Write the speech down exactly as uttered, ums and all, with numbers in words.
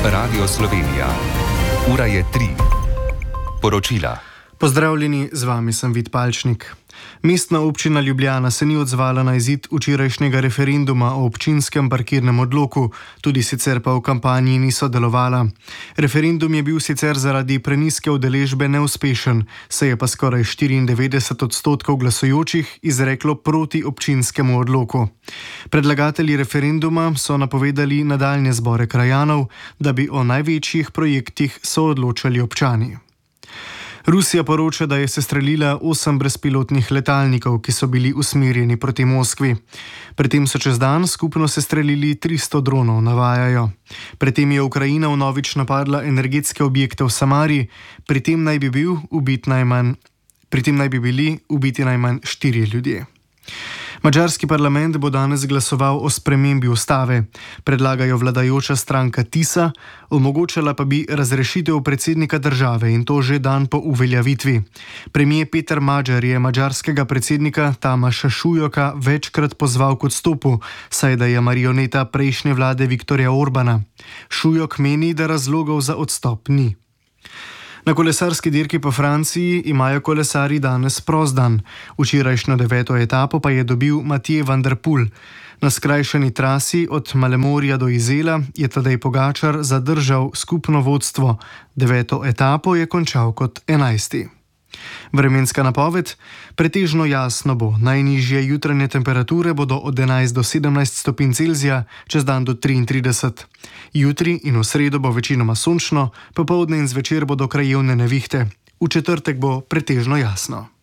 Radio Slovenija. Ura je tri. Poročila. Pozdravljeni, z vami sem Vid Palčnik. Mestna občina Ljubljana se ni odzvala na izid včerajšnjega referenduma o občinskem parkirnem odloku, tudi sicer pa v kampanji niso delovala. Referendum je bil sicer zaradi prenizke udeležbe neuspešen, se je pa skoraj štiriindevetdeset odstotkov glasujočih izreklo proti občinskemu odloku. Predlagatelji referenduma so napovedali nadaljnje zbore krajanov, da bi o največjih projektih soodločali občani. Rusija poroča, da je sestrelila osem brezpilotnih letalnikov, ki so bili usmerjeni proti Moskvi. Pri tem so čez dan skupno sestrelili tristo dronov, navajajo. Pri tem je Ukrajina vnovič napadla energetske objekte v Samari, pri tem naj bi bil ubit najmanj, pri tem naj bi bili ubiti najmanj štirje ljudje. Madžarski parlament bo danes glasoval o spremembi ustave. Predlagajo vladajoča stranka Tisa, omogočala pa bi razrešitev predsednika države in to že dan po uveljavitvi. Premier Peter Magyar je madžarskega predsednika Tamaša Šujoka večkrat pozval k odstopu, saj da je marioneta prejšnje vlade Viktorja Orbana. Šujok meni, da razlogov za odstop ni. Na kolesarski dirki po Franciji imajo kolesarji danes prost dan. Včerajšnjo deveto etapo pa je dobil Mathieu van der Poel. Na skrajšani trasi od Malemorja do Izela je Tadej Pogačar zadržal skupno vodstvo. Deveto etapo je končal kot enajsti. Vremenska napoved: pretežno jasno bo, najnižje jutranje temperature bodo od enajst do sedemnajst stopinj Celzija, čez dan do triintrideset. Jutri in v sredo bo večinoma sončno, popoldne in zvečer bodo krajevne nevihte. V četrtek bo pretežno jasno.